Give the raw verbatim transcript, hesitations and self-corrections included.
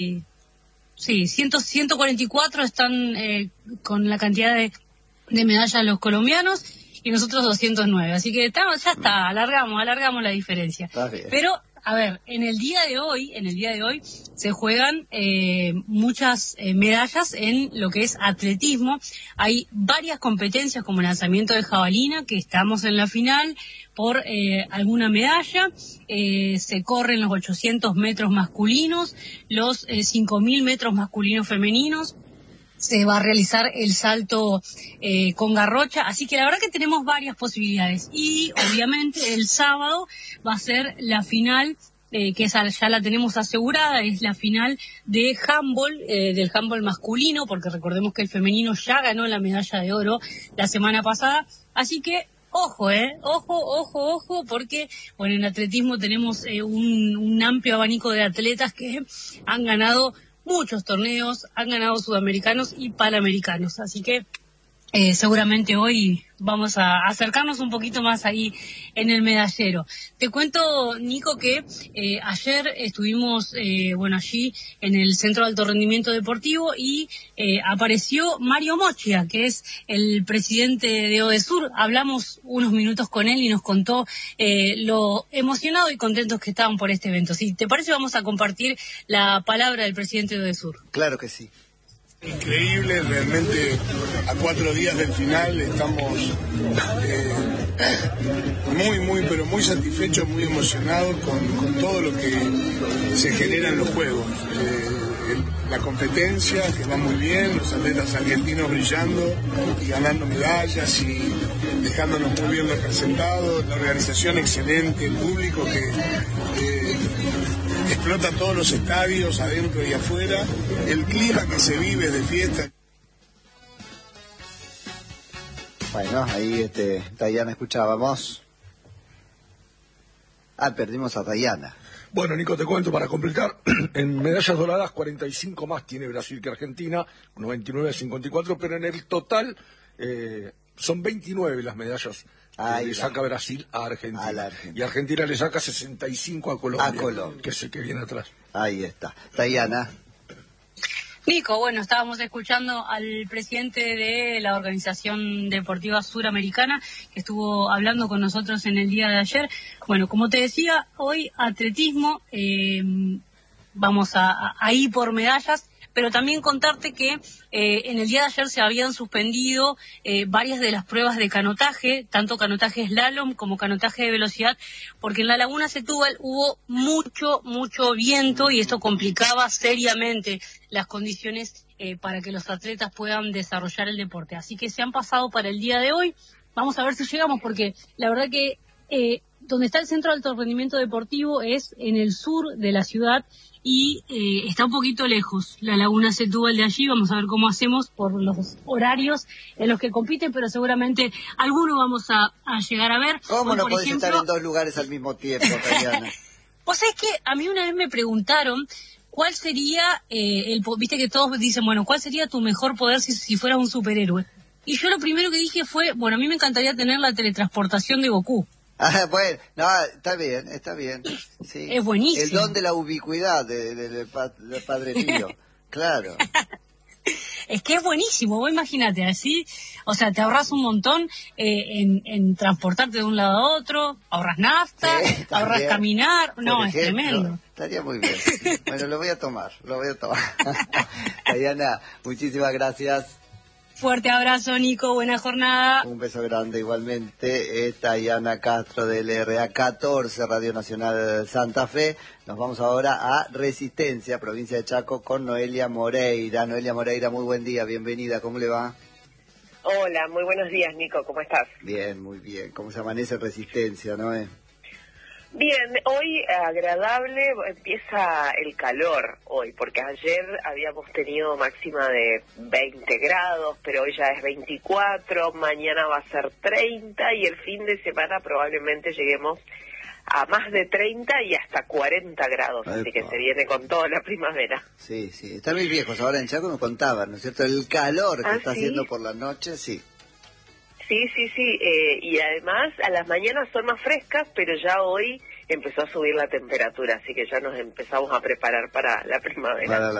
Sí, cien, ciento cuarenta y cuatro están eh, con la cantidad de, de medallas los colombianos y nosotros doscientos nueve. Así que está, ya está, alargamos, alargamos la diferencia. Pero, a ver, en el día de hoy, en el día de hoy se juegan eh, muchas eh, medallas en lo que es atletismo. Hay varias competencias como lanzamiento de jabalina, que estamos en la final por eh, alguna medalla. Eh, se corren los ochocientos metros masculinos, los eh, cinco mil metros masculinos femeninos. Se va a realizar el salto eh, con garrocha, así que la verdad que tenemos varias posibilidades. Y obviamente el sábado va a ser la final, eh, que esa ya la tenemos asegurada, es la final de handball, eh, del handball masculino, porque recordemos que el femenino ya ganó la medalla de oro la semana pasada, así que ojo, eh, ojo, ojo, ojo, porque bueno, en atletismo tenemos eh, un, un amplio abanico de atletas que han ganado muchos torneos, han ganado sudamericanos y panamericanos, así que eh, seguramente hoy vamos a acercarnos un poquito más ahí en el medallero. Te cuento, Nico, que eh, ayer estuvimos, eh, bueno, allí en el Centro de Alto Rendimiento Deportivo y eh, apareció Mario Mochia, que es el presidente de ODESUR. Hablamos unos minutos con él y nos contó eh, lo emocionado y contentos que estaban por este evento. Si te parece, vamos a compartir la palabra del presidente de ODESUR. Claro que sí. Increíble, realmente a cuatro días del final estamos eh, muy, muy, pero muy satisfechos, muy emocionados con, con todo lo que se genera en los Juegos. Eh, el, la competencia, que va muy bien, los atletas argentinos brillando y ganando medallas y dejándonos muy bien representados, la organización excelente, el público que eh, explota todos los estadios, adentro y afuera, el clima que se vive de fiesta. Bueno, ahí este, Dayana escuchábamos. Ah, perdimos a Dayana. Bueno, Nico, te cuento para completar, en medallas doradas cuarenta y cinco más tiene Brasil que Argentina, noventa y nueve a cincuenta y cuatro, pero en el total eh, son veintinueve las medallas que le saca Brasil a Argentina. a Argentina. Y Argentina le saca sesenta y cinco a Colombia, a Colombia, que es el que viene atrás. Ahí está. Dayana. Nico, bueno, estábamos escuchando al presidente de la Organización Deportiva Suramericana, que estuvo hablando con nosotros en el día de ayer. Bueno, como te decía, hoy atletismo, eh, vamos a, a, a ir por medallas, pero también contarte que eh, en el día de ayer se habían suspendido eh, varias de las pruebas de canotaje, tanto canotaje slalom como canotaje de velocidad, porque en la Laguna Setúbal hubo mucho, mucho viento y esto complicaba seriamente las condiciones eh, para que los atletas puedan desarrollar el deporte. Así que se han pasado para el día de hoy. Vamos a ver si llegamos, porque la verdad que eh, donde está el Centro de Alto Rendimiento Deportivo es en el sur de la ciudad y eh, está un poquito lejos la Laguna Setúbal de allí. Vamos a ver cómo hacemos por los horarios en los que compiten, pero seguramente alguno vamos a, a llegar a ver. ¿Cómo Hoy, no por podés ejemplo, estar en dos lugares al mismo tiempo, Tatiana? Pues es que a mí una vez me preguntaron cuál sería, eh, el viste que todos dicen, bueno, ¿cuál sería tu mejor poder si, si fueras un superhéroe? Y yo lo primero que dije fue, bueno, a mí me encantaría tener la teletransportación de Goku. Ah, bueno, no, está bien, está bien. Sí. Es buenísimo. El don de la ubicuidad del de, de, de Padre Pío, claro. Es que es buenísimo, vos imagínate, así, o sea, te ahorras un montón eh, en, en transportarte de un lado a otro, ahorras nafta, sí, ahorras caminar, no, Por ejemplo, es tremendo. Estaría muy bien. Bueno, lo voy a tomar, lo voy a tomar. Dayana, muchísimas gracias. Fuerte abrazo, Nico, buena jornada. Un beso grande igualmente. Es Dayana Castro del R A catorce, Radio Nacional Santa Fe. Nos vamos ahora a Resistencia, provincia de Chaco, con Noelia Moreira. Noelia Moreira, muy buen día, bienvenida, ¿cómo le va? Hola, muy buenos días, Nico, ¿cómo estás? Bien, muy bien. ¿Cómo se amanece Resistencia, Noé? Bien, hoy agradable, empieza el calor hoy, porque ayer habíamos tenido máxima de veinte grados, pero hoy ya es veinticuatro, mañana va a ser treinta y el fin de semana probablemente lleguemos a más de treinta y hasta cuarenta grados, Epa. Así que se viene con toda la primavera. Sí, sí, están muy viejos ahora en Chaco, me contaban, ¿no es cierto? El calor que ¿Ah, está sí? haciendo por la noche, sí. Sí, sí, sí, eh, y además a las mañanas son más frescas, pero ya hoy empezó a subir la temperatura, así que ya nos empezamos a preparar para la primavera. Para la